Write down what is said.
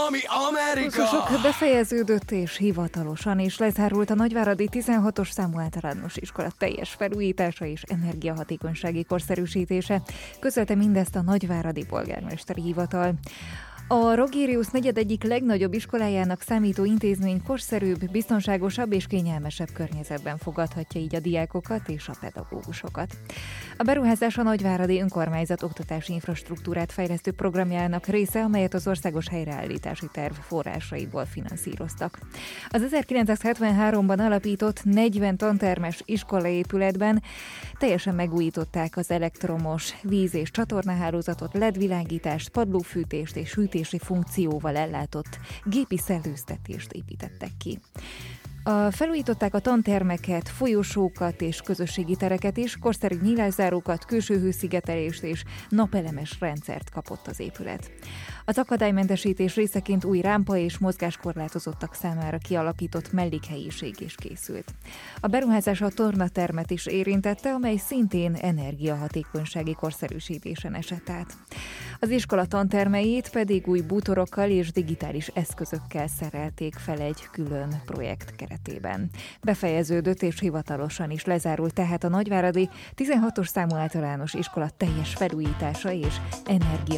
ami Amerika! Kurzusok befejeződött és hivatalosan is lezárult a nagyváradi 16-os számú általános iskola teljes felújítása és energiahatékonysági korszerűsítése. Közölte mindezt a nagyváradi polgármesteri hivatal. A Rogérius negyed egyik legnagyobb iskolájának számító intézmény korszerűbb, biztonságosabb és kényelmesebb környezetben fogadhatja így a diákokat és a pedagógusokat. A beruházás a nagyváradi önkormányzat oktatási infrastruktúrát fejlesztő programjának része, amelyet az országos helyreállítási terv forrásaiból finanszíroztak. Az 1973-ban alapított 40 tantermes iskolaépületben teljesen megújították az elektromos víz- és csatornahálózatot, LED-világítást, padlófűtést és hűtési funkcióval ellátott gépi szellőztetést építettek ki. Felújították a tantermeket, folyosókat és közösségi tereket is, korszerű nyílászárókat, külső hőszigetelést és napelemes rendszert kapott az épület. Az akadálymentesítés részeként új rámpa és mozgáskorlátozottak számára kialakított mellékhelyiség is készült. A beruházás a tornatermet is érintette, amely szintén energiahatékonysági korszerűsítésen esett át. Az iskola tantermeit pedig új bútorokkal és digitális eszközökkel szerelték fel egy külön projekt keretében. Befejeződött és hivatalosan is lezárult tehát a nagyváradi 16-os számú általános iskola teljes felújítása és energia